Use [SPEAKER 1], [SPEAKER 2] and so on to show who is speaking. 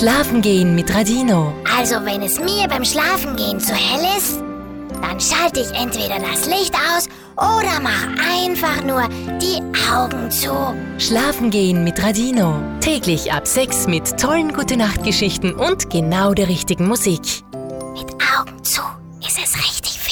[SPEAKER 1] Schlafen gehen mit Radino.
[SPEAKER 2] Also wenn es mir beim Schlafengehen zu hell ist, dann schalte ich entweder das Licht aus oder mach einfach nur die Augen zu.
[SPEAKER 1] Schlafen gehen mit Radino. Täglich ab 6 mit tollen Gute-Nacht-Geschichten und genau der richtigen Musik.
[SPEAKER 2] Mit Augen zu ist es richtig